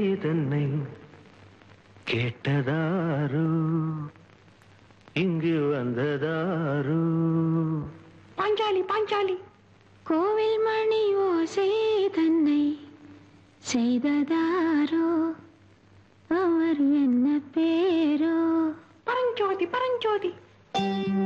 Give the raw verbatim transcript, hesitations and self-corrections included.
தன்னை கேட்டதாரு இங்கு வந்ததாரு பாஞ்சாலி பாஞ்சாலி கோவில் மணி ஓசை தன்னை செய்ததாரோ அவர் என்ன பேரோ பரஞ்சோதி பரஞ்சோதி